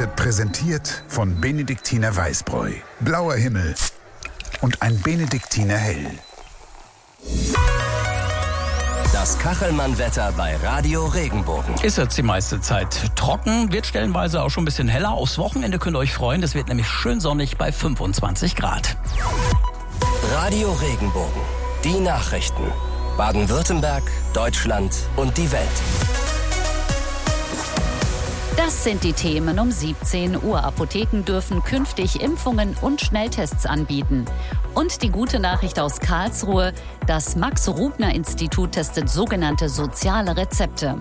wird präsentiert von Benediktiner Weißbräu, blauer Himmel und ein Benediktiner Hell. Das Kachelmann-Wetter bei Radio Regenbogen. Ist jetzt die meiste Zeit trocken, wird stellenweise auch schon ein bisschen heller. Aufs Wochenende könnt ihr euch freuen, es wird nämlich schön sonnig bei 25 Grad. Radio Regenbogen, die Nachrichten. Baden-Württemberg, Deutschland und die Welt. Das sind die Themen um 17 Uhr. Apotheken dürfen künftig Impfungen und Schnelltests anbieten. Und die gute Nachricht aus Karlsruhe: Das Max-Rubner-Institut testet sogenannte soziale Rezepte.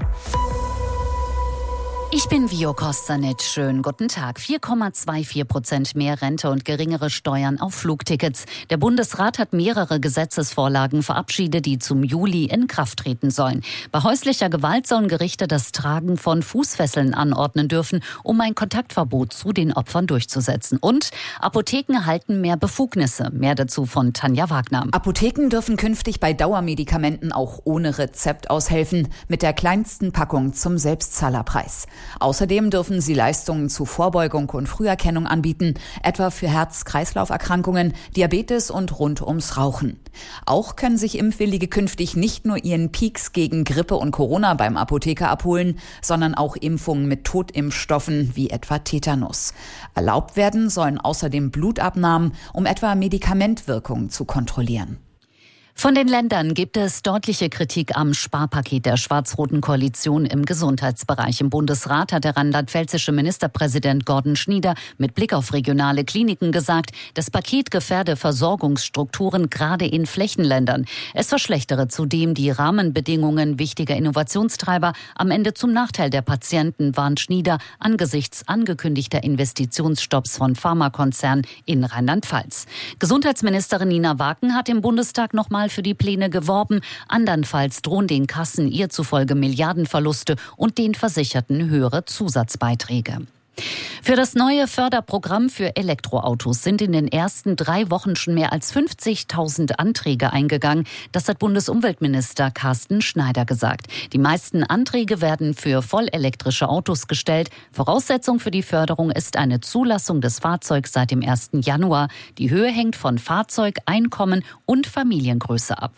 Ich bin Vio Kostanic. Schönen guten Tag. 4,24% mehr Rente und geringere Steuern auf Flugtickets. Der Bundesrat hat mehrere Gesetzesvorlagen verabschiedet, die zum Juli in Kraft treten sollen. Bei häuslicher Gewalt sollen Gerichte das Tragen von Fußfesseln anordnen dürfen, um ein Kontaktverbot zu den Opfern durchzusetzen. Und Apotheken erhalten mehr Befugnisse. Mehr dazu von Tanja Wagner. Apotheken dürfen künftig bei Dauermedikamenten auch ohne Rezept aushelfen, mit der kleinsten Packung zum Selbstzahlerpreis. Außerdem dürfen sie Leistungen zu Vorbeugung und Früherkennung anbieten, etwa für Herz-Kreislauf-Erkrankungen, Diabetes und rund ums Rauchen. Auch können sich Impfwillige künftig nicht nur ihren Peaks gegen Grippe und Corona beim Apotheker abholen, sondern auch Impfungen mit Totimpfstoffen wie etwa Tetanus. Erlaubt werden sollen außerdem Blutabnahmen, um etwa Medikamentwirkungen zu kontrollieren. Von den Ländern gibt es deutliche Kritik am Sparpaket der schwarz-roten Koalition im Gesundheitsbereich. Im Bundesrat hat der rheinland-pfälzische Ministerpräsident Gordon Schnieder mit Blick auf regionale Kliniken gesagt, das Paket gefährde Versorgungsstrukturen gerade in Flächenländern. Es verschlechtere zudem die Rahmenbedingungen wichtiger Innovationstreiber, am Ende zum Nachteil der Patienten, warnt Schnieder angesichts angekündigter Investitionsstopps von Pharmakonzernen in Rheinland-Pfalz. Gesundheitsministerin Nina Waken hat im Bundestag nochmal für die Pläne geworben. Andernfalls drohen den Kassen ihr zufolge Milliardenverluste und den Versicherten höhere Zusatzbeiträge. Für das neue Förderprogramm für Elektroautos sind in den ersten 3 Wochen schon mehr als 50.000 Anträge eingegangen. Das hat Bundesumweltminister Carsten Schneider gesagt. Die meisten Anträge werden für vollelektrische Autos gestellt. Voraussetzung für die Förderung ist eine Zulassung des Fahrzeugs seit dem 1. Januar. Die Höhe hängt von Fahrzeug, Einkommen und Familiengröße ab.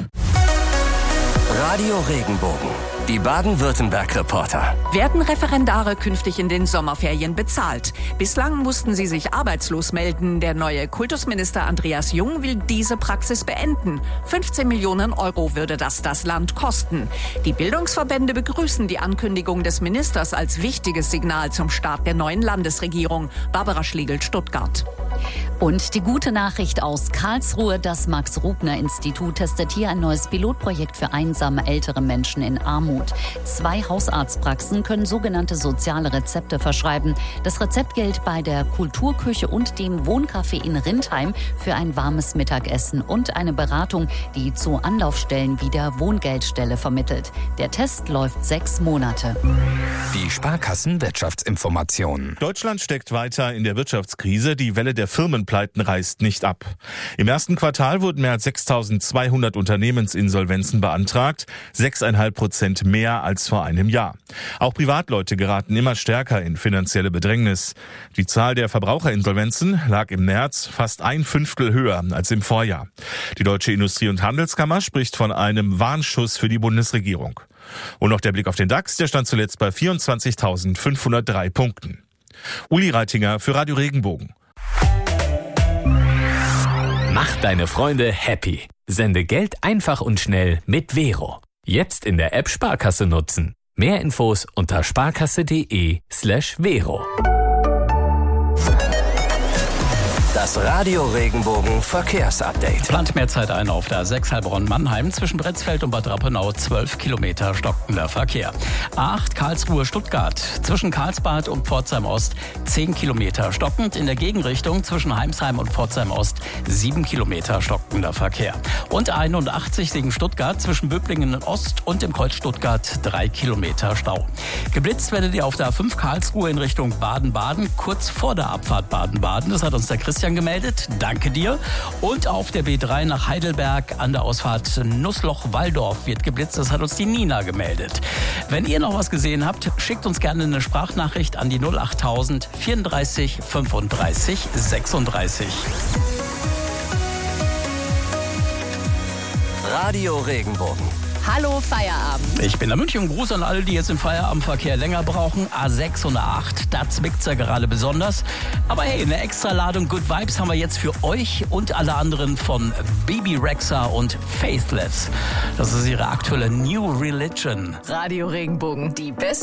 Radio Regenbogen, die Baden-Württemberg-Reporter. Werden Referendare künftig in den Sommerferien bezahlt? Bislang mussten sie sich arbeitslos melden. Der neue Kultusminister Andreas Jung will diese Praxis beenden. 15 Millionen Euro würde das Land kosten. Die Bildungsverbände begrüßen die Ankündigung des Ministers als wichtiges Signal zum Start der neuen Landesregierung. Barbara Schlegel, Stuttgart. Und die gute Nachricht aus Karlsruhe: Das Max-Rubner-Institut testet hier ein neues Pilotprojekt für einsame ältere Menschen in Armut. 2 Hausarztpraxen können sogenannte soziale Rezepte verschreiben. Das Rezept gilt bei der Kulturküche und dem Wohncafé in Rindheim für ein warmes Mittagessen und eine Beratung, die zu Anlaufstellen wie der Wohngeldstelle vermittelt. Der Test läuft 6 Monate. Die Sparkassen-Wirtschaftsinformationen. Deutschland steckt weiter in der Wirtschaftskrise. Die Welle der Firmenpleiten reißt nicht ab. Im ersten Quartal wurden mehr als 6.200 Unternehmensinsolvenzen beantragt, 6,5% mehr als vor einem Jahr. Auch Privatleute geraten immer stärker in finanzielle Bedrängnis. Die Zahl der Verbraucherinsolvenzen lag im März fast 1/5 höher als im Vorjahr. Die Deutsche Industrie- und Handelskammer spricht von einem Warnschuss für die Bundesregierung. Und noch der Blick auf den DAX, der stand zuletzt bei 24.503 Punkten. Uli Reitinger für Radio Regenbogen. Mach deine Freunde happy. Sende Geld einfach und schnell mit Vero. Jetzt in der App Sparkasse nutzen. Mehr Infos unter sparkasse.de/Vero. Das Radio Regenbogen Verkehrsupdate. Plant mehr Zeit ein auf der A6 Heilbronn-Mannheim zwischen Bretzfeld und Bad Rappenau. 12 Kilometer stockender Verkehr. A8 Karlsruhe-Stuttgart zwischen Karlsbad und Pforzheim Ost 10 Kilometer stockend. In der Gegenrichtung zwischen Heimsheim und Pforzheim Ost 7 Kilometer stockend. stockender Verkehr. Und 81 Siegen-Stuttgart zwischen Böblingen Ost und dem Kreuz Stuttgart 3 Kilometer Stau. Geblitzt werdet ihr auf der A5 Karlsruhe in Richtung Baden-Baden, kurz vor der Abfahrt Baden-Baden. Das hat uns der Christian gemeldet. Danke dir. Und auf der B3 nach Heidelberg an der Ausfahrt Nussloch-Walldorf wird geblitzt. Das hat uns die Nina gemeldet. Wenn ihr noch was gesehen habt, schickt uns gerne eine Sprachnachricht an die 08000 34 35 36. Radio Regenbogen. Hallo Feierabend. Ich bin der München und Gruß an alle, die jetzt im Feierabendverkehr länger brauchen. A6 und A8, da zwickt's ja gerade besonders. Aber hey, eine extra Ladung Good Vibes haben wir jetzt für euch und alle anderen von Bebe Rexha und Faithless. Das ist ihre aktuelle New Religion. Radio Regenbogen, die beste